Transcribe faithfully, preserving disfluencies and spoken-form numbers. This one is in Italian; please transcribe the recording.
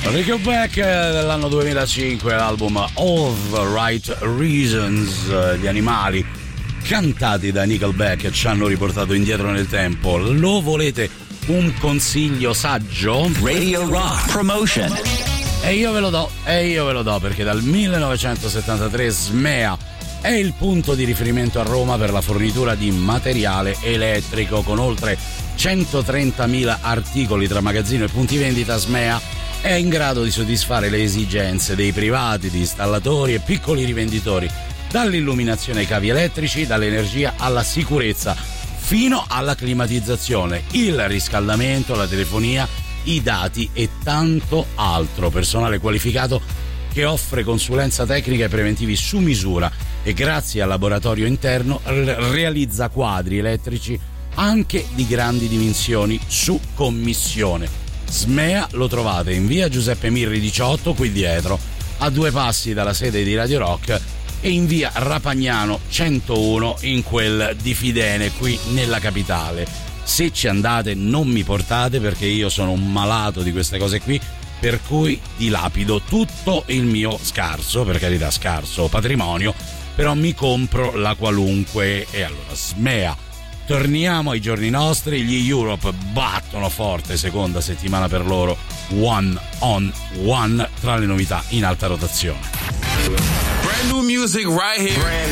Nickelback dell'anno duemilacinque, l'album All the Right Reasons. Gli animali cantati da Nickelback ci hanno riportato indietro nel tempo. Lo volete un consiglio saggio? Radio Rock Promotion. E io ve lo do, e io ve lo do perché dal millenovecentosettantatré Smea è il punto di riferimento a Roma per la fornitura di materiale elettrico. Con oltre centotrentamila articoli tra magazzino e punti vendita, Smea è in grado di soddisfare le esigenze dei privati, di installatori e piccoli rivenditori, dall'illuminazione ai cavi elettrici, dall'energia alla sicurezza, fino alla climatizzazione, il riscaldamento, la telefonia, i dati e tanto altro. Personale qualificato che offre consulenza tecnica e preventivi su misura e grazie al laboratorio interno realizza quadri elettrici anche di grandi dimensioni su commissione. Smea lo trovate in via Giuseppe Mirri diciotto, qui dietro, a due passi dalla sede di Radio Rock, e in via Rapagnano centouno, in quel di Fidene, qui nella capitale. Se ci andate non mi portate, perché io sono un malato di queste cose qui, per cui dilapido tutto il mio scarso, per carità scarso patrimonio, però mi compro la qualunque. E allora Smea. Torniamo ai giorni nostri. Gli Europe battono forte, seconda settimana per loro, One on One, tra le novità in alta rotazione. Brand new music right here. Brand